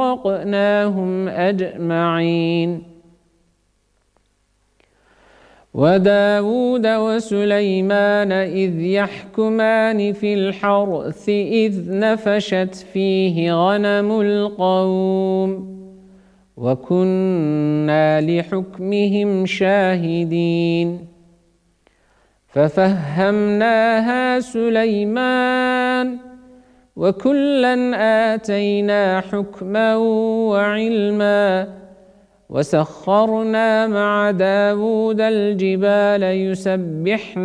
فأغرقناهم أجمعين. وداود وسليمان إذ يحكمان في الحرث إذ نفشت فيه غنم القوم وكنا لحكمهم شاهدين. ففهمناها سليمان وكلا آتينا حكما وعلما وسخرنا مع داود الجبال يسبحن